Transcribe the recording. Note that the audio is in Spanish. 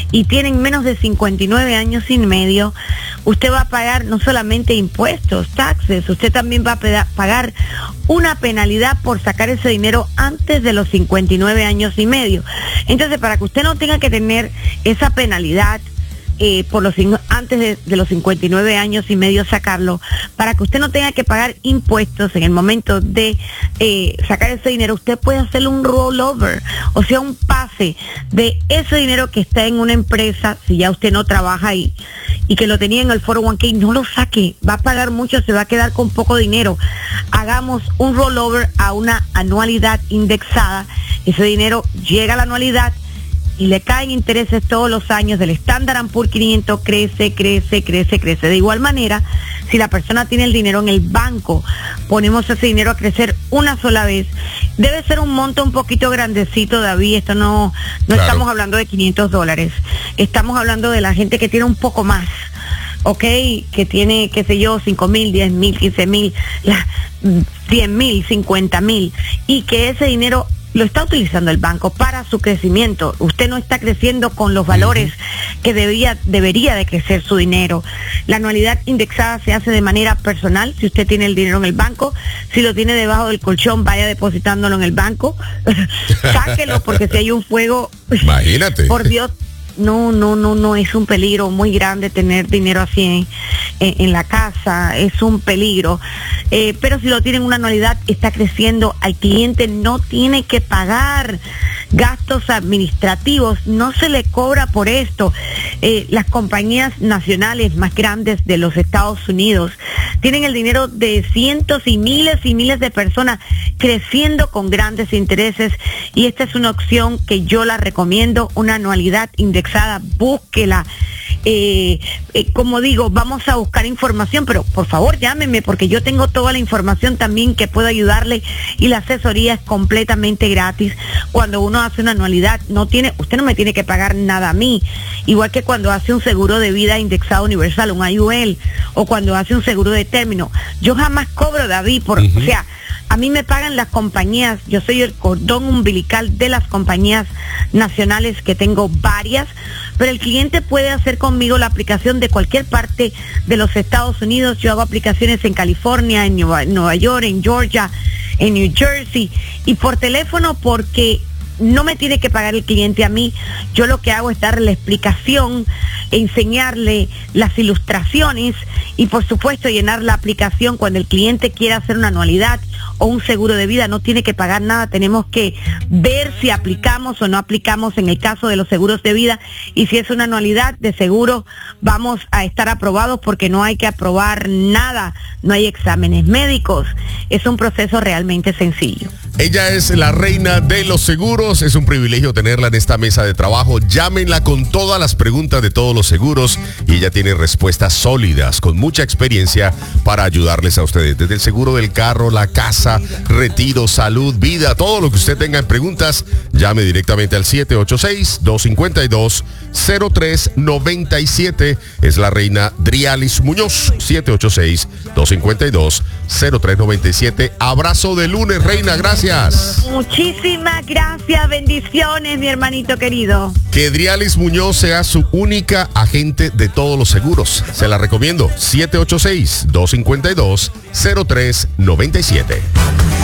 y tienen menos de 59 años y medio, usted va a pagar no solamente impuestos, taxes, usted también va a pagar una penalidad por sacar ese dinero antes de los 59 años y medio. Entonces, para que usted no tenga que tener esa penalidad antes de los 59 años y medio sacarlo, para que usted no tenga que pagar impuestos en el momento de sacar ese dinero, usted puede hacerle un rollover, o sea, un pase de ese dinero que está en una empresa, si ya usted no trabaja ahí, y que lo tenía en el 401k, no lo saque, va a pagar mucho, se va a quedar con poco dinero. Hagamos un rollover a una anualidad indexada, ese dinero llega a la anualidad, y le caen intereses todos los años del Standard & Poor's 500, crece. De igual manera, si la persona tiene el dinero en el banco, ponemos ese dinero a crecer una sola vez. Debe ser un monto un poquito grandecito, David. Esto no claro. Estamos hablando de $500. Estamos hablando de la gente que tiene un poco más. ¿Ok? Que tiene, qué sé yo, 5,000, 10,000, 15,000, 10,000, 50,000. Y que ese dinero lo está utilizando el banco para su crecimiento. Usted no está creciendo con los valores que debería de crecer su dinero. La anualidad indexada se hace de manera personal. Si usted tiene el dinero en el banco, si lo tiene debajo del colchón, vaya depositándolo en el banco. Sáquelo, porque si hay un fuego, imagínate. Por Dios, no, es un peligro muy grande tener dinero así en la casa, es un peligro. Pero si lo tienen una anualidad, está creciendo, al cliente no tiene que pagar gastos administrativos, no se le cobra por esto. Las compañías nacionales más grandes de los Estados Unidos tienen el dinero de cientos y miles de personas creciendo con grandes intereses, y esta es una opción que yo la recomiendo, una anualidad indexada, búsquela. Como digo, vamos a buscar información, pero por favor llámeme, porque yo tengo toda la información también que puedo ayudarle, y la asesoría es completamente gratis. Cuando uno hace una anualidad, usted no me tiene que pagar nada a mí, igual que cuando hace un seguro de vida indexado universal, un IUL, o cuando hace un seguro de término. Yo jamás cobro, David, o sea, a mí me pagan las compañías, yo soy el cordón umbilical de las compañías nacionales, que tengo varias, pero el cliente puede hacer conmigo la aplicación de cualquier parte de los Estados Unidos. Yo hago aplicaciones en California, en Nueva York, en Georgia, en New Jersey, y por teléfono, porque no me tiene que pagar el cliente a mí. Yo lo que hago es darle la explicación, enseñarle las ilustraciones y por supuesto llenar la aplicación. Cuando el cliente quiera hacer una anualidad o un seguro de vida, no tiene que pagar nada. Tenemos que ver si aplicamos o no aplicamos en el caso de los seguros de vida, y si es una anualidad, de seguro vamos a estar aprobados, porque no hay que aprobar nada, no hay exámenes médicos, es un proceso realmente sencillo. Ella es la reina de los seguros, es un privilegio tenerla en esta mesa de trabajo. Llámenla con todas las preguntas de todos los seguros, y ella tiene respuestas sólidas, con mucha experiencia para ayudarles a ustedes. Desde el seguro del carro, la casa, retiro, salud, vida, todo lo que usted tenga en preguntas, llame directamente al 786-252-0397. Es la reina Drialis Muñoz, 786-252-0397. Abrazo de lunes, reina, gracias. Muchísimas gracias, bendiciones, mi hermanito querido. Que Drialis Muñoz sea su única agente de todos los seguros. Se la recomiendo, 786-252-0397.